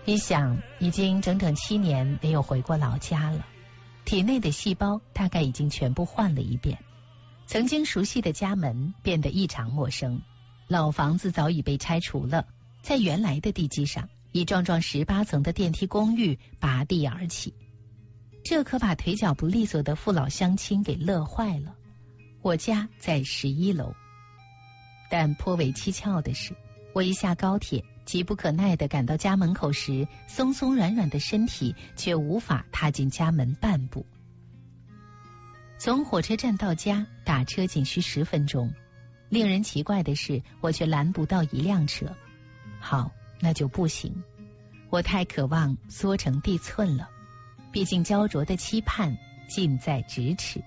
一想，已经整整7年没有回过老家了，体内的细胞大概已经全部换了一遍。曾经熟悉的家门变得异常陌生，老房子早已被拆除了，在原来的地基上，一幢幢18层的电梯公寓拔地而起。这可把腿脚不利索的父老乡亲给乐坏了。我家在11楼，但颇为蹊跷的是，我一下高铁，急不可耐地赶到家门口时，松松软软的身体却无法踏进家门半步。从火车站到家，打车仅需10分钟。令人奇怪的是，我却拦不到一辆车。好，那就步行。我太渴望缩成地寸了，毕竟焦灼的期盼近在咫尺。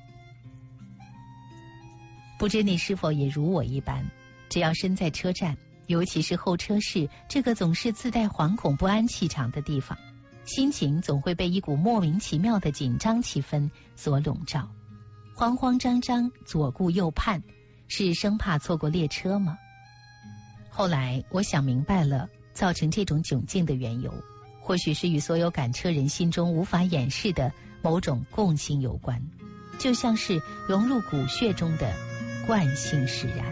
不知你是否也如我一般，只要身在车站，尤其是候车室这个总是自带惶恐不安气场的地方，心情总会被一股莫名其妙的紧张气氛所笼罩。慌慌张张，左顾右盼，是生怕错过列车吗？后来我想明白了，造成这种窘境的缘由，或许是与所有赶车人心中无法掩饰的某种共性有关，就像是融入骨血中的惯性使然。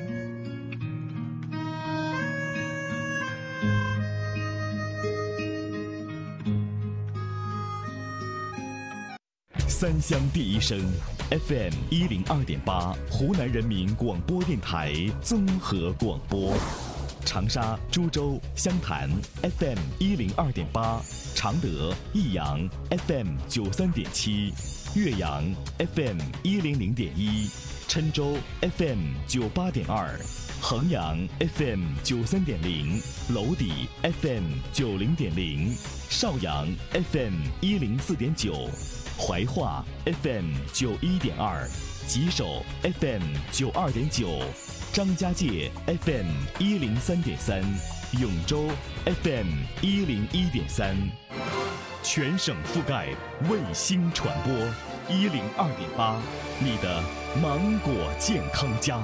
三乡第一声 FM 102.8，湖南人民广播电台综合广播。长沙、株洲、湘潭 FM 102.8，常德、益阳 FM 93.7，岳阳 FM 100.1，郴州 FM 98.2，衡阳 FM 93.0，娄底 FM 90.0，邵阳 FM 104.9。怀化 FM 91.2，吉首 FM 92.9，张家界 FM 103.3，永州 FM 101.3，全省覆盖卫星传播102.8，你的芒果健康家。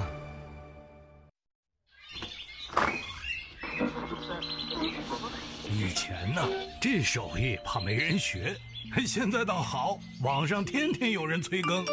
以前呢，这手艺怕没人学，现在倒好，网上天天有人催更。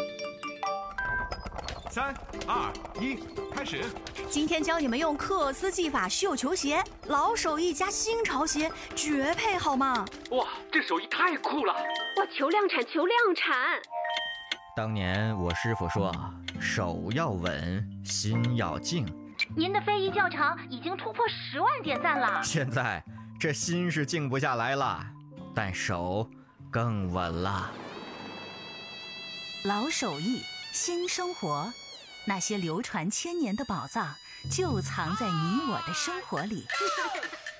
3、2、1，开始！ 今天教你们用克斯技法绣球鞋，老手艺加新潮鞋，绝配好吗？ 哇，这手艺太酷了！ 哇，求量产，求量产！ 当年我师傅说，手要稳，心要静。 您的非遗教场已经突破10万点赞了。 现在这心是静不下来了，但手更稳了。 老手艺，新生活，那些流传1000年的宝藏，就藏在你我的生活里。